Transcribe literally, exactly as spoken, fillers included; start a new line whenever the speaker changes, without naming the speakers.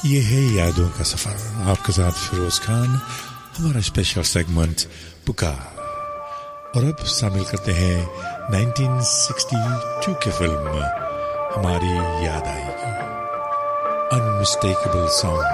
ये है यादों का सफर, आपके साथ फिरोज खान, हमारा स्पेशल सेगमेंट पुकार। और अब शामिल करते हैं नाइनटीन सिक्सटी टू की फिल्म हमारी याद आएगी, अनमिस्टेकेबल सॉन्ग।